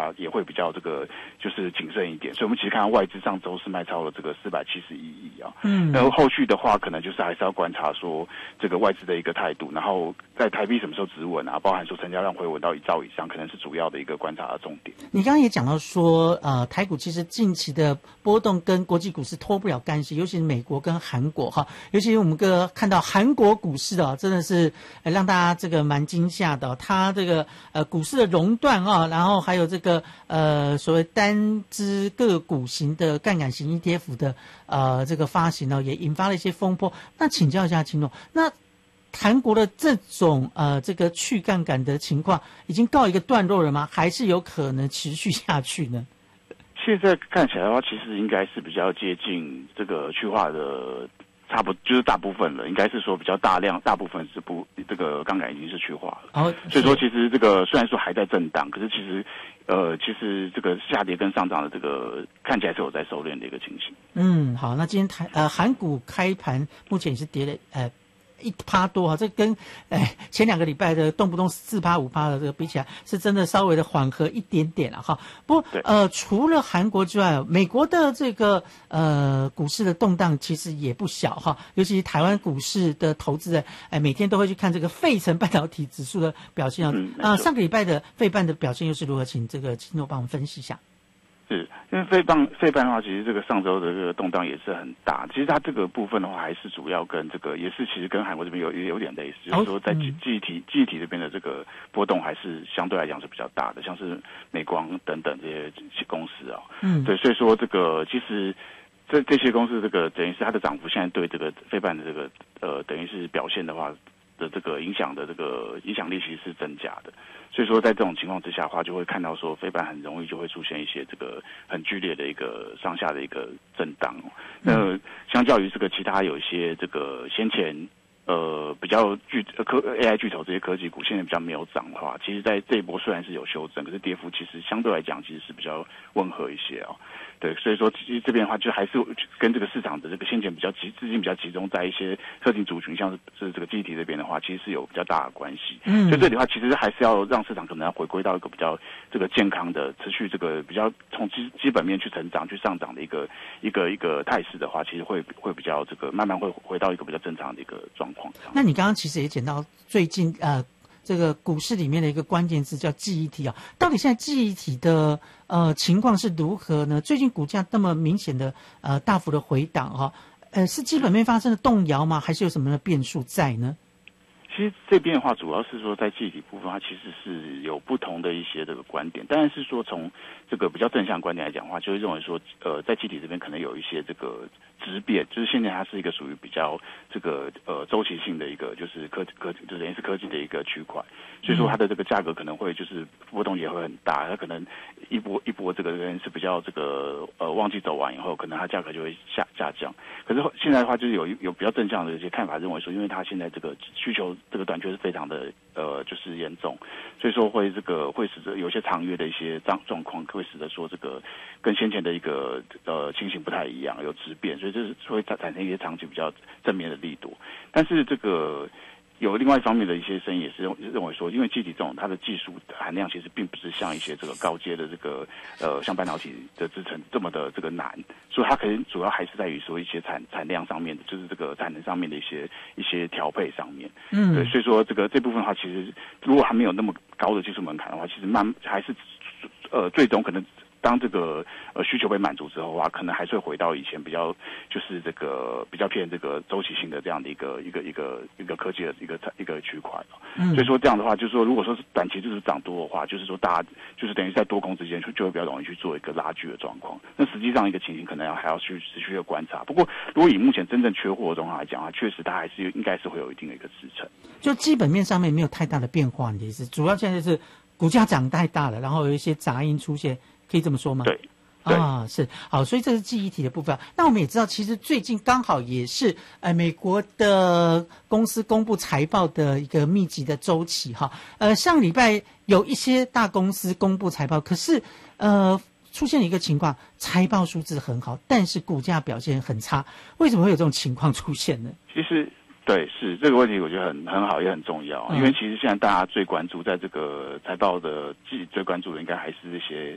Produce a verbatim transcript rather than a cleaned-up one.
话，也会比较这个就是谨慎一点。所以我们其实看到外资上周是卖超了这个四百七十一亿啊。嗯，然后后续的话，可能就是还是要观察说这个外资的一个态度，然后在台币什么时候止稳啊，包含说成交量回稳到一兆以上，可能是主要的一个观察的重点。 你刚刚也讲到说，呃，台股其实近期的波动跟国际股市脱不了干系，尤其是美国跟韩国哈，尤其是我们个看到韩国股市啊，真的是、呃、让大家这个蛮惊吓的、哦，它这个呃股市的熔断啊，然后还有这个呃所谓单只个股型的杠杆型 E T F 的呃这个发行呢，也引发了一些风波。那请教一下青龙，那韩国的这种呃这个去杠杆的情况已经告一个段落了吗？还是有可能持续下去呢？ 现在看起来的话，其实应该是比较接近这个去化的，差不就是大部分了，应该是说比较大量，大部分是不这个杠杆已经是去化了。哦，所以说其实这个虽然说还在震荡，可是其实呃其实这个下跌跟上涨的这个看起来是有在收敛的一个情形。 嗯，好，那今天台呃韩股开盘目前也是跌了呃。一趴多啊，这跟哎前两个礼拜的动不动四趴五趴的这个比起来，是真的稍微的缓和一点点了哈。不过呃，除了韩国之外，美国的这个呃股市的动荡其实也不小哈，尤其是台湾股市的投资人，哎每天都会去看这个费城半导体指数的表现啊。嗯、呃，上个礼拜的费半的表现又是如何？请这个青诺帮我们分析一下。 是，因为费半费半的话，其实这个上周的这个动荡也是很大。其实它这个部分的话，还是主要跟这个也是其实跟韩国这边有也有点类似，就是说在记记忆体记忆体这边的这个波动还是相对来讲是比较大的，像是美光等等这些公司啊。嗯，对，所以说这个其实这这些公司这个等于是它的涨幅现在对这个费半的这个呃等于是表现的话的这个影响的这个影响力其实是增加的。所以说，在这种情况之下的话，就会看到说，费半很容易就会出现一些这个很剧烈的一个上下的一个震荡。那相较于这个其他有一些这个先前呃比较巨科 A I 巨头这些科技股，现在比较没有涨的话，其实在这一波虽然是有修正，可是跌幅其实相对来讲其实是比较温和一些啊。对，所以说其实这边的话，就还是跟这个市场的这个先前比较集资金比较集中在一些特定族群，像是是这个记忆体这边的话，其实是有比较大的关系。嗯，所以这里的话，其实还是要让市场可能要回归到一个比较这个健康的、持续这个比较从基基本面去成长、去上涨的一个一个一个态势的话，其实会会比较这个慢慢会回到一个比较正常的一个状况。 那你刚刚其实也讲到最近呃。这个股市里面的一个关键字叫记忆体啊，到底现在记忆体的呃情况是如何呢？最近股价那么明显的呃大幅的回档哈、啊，呃是基本面发生了动摇吗？还是有什么的变数在呢？ 其实这边的话，主要是说在记忆体部分，它其实是有不同的一些这个观点。当然是说从这个比较正向的观点来讲的话，就会认为说，呃，在记忆体这边可能有一些这个质变，就是现在它是一个属于比较这个呃周期性的一个，就是科科就等于是科技的一个区块，所以说它的这个价格可能会就是波动也会很大，它可能一波一波这个人是比较这个呃旺季走完以后，可能它价格就会下下降。可是现在的话，就是有有比较正向的一些看法，认为说，因为它现在这个需求这个短缺是非常的呃就是严重，所以说会这个会使得有些长约的一些状状况，会使得说这个跟先前的一个呃情形不太一样，有质变，所以这是会产生一些长期比较正面的力度。但是这个有另外一方面的一些声音也是认为说，因为记忆体这种它的技术含量其实并不是像一些这个高阶的这个呃像半导体的制程这么的这个难，所以它可能主要还是在于说一些产产量上面的，就是这个产能上面的一些一些调配上面。嗯，对，所以说这个这部分的话，其实如果还没有那么高的技术门槛的话，其实慢还是呃最终可能。当这个呃需求被满足之后的话，可能还是会回到以前比较就是这个比较偏这个周期性的这样的一个一个一个一个科技的一个一个区块。嗯，所以说这样的话，就是说如果说是短期就是涨多的话，就是说大家就是等于在多空之间就会比较容易去做一个拉锯的状况。那实际上一个情形可能要还要去持续的观察。不过如果以目前真正缺货的状况来讲啊，确实它还是应该是会有一定的一个支撑。 就基本面上面没有太大的变化，你的意思？主要现在是股价涨太大了，然后有一些杂音出现。可以这么说吗？ 对，对啊，是好，所以这是记忆体的部分。那我们也知道，其实最近刚好也是呃美国的公司公布财报的一个密集的周期哈。呃，上礼拜有一些大公司公布财报，可是呃出现了一个情况，财报数字很好，但是股价表现很差。为什么会有这种情况出现呢？ 其实。对，是这个问题，我觉得很很好，也很重要。因为其实现在大家最关注，在这个财报的季最关注的，应该还是这些